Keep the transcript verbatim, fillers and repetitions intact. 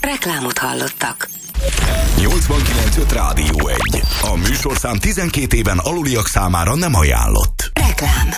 Reklámot hallottak. nyolcvankilenc öt Rádió egy. A műsorszám tizenkét éven aluliak számára nem ajánlott. Reklám.